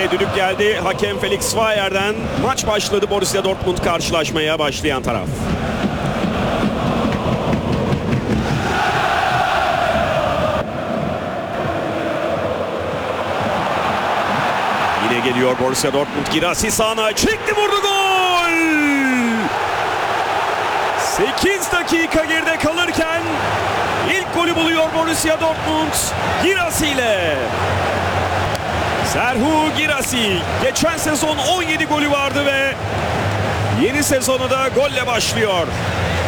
Ve düdük geldi hakem Felix Zweyer'den. Maç başladı, Borussia Dortmund karşılaşmaya başlayan taraf. Yine geliyor Borussia Dortmund. Guirassy sağına çekti, vurdu, gol! 8 dakika geride kalırken ilk golü buluyor Borussia Dortmund Guirassy ile. Serhou Guirassy geçen sezon 17 golü vardı ve yeni sezonu da golle başlıyor.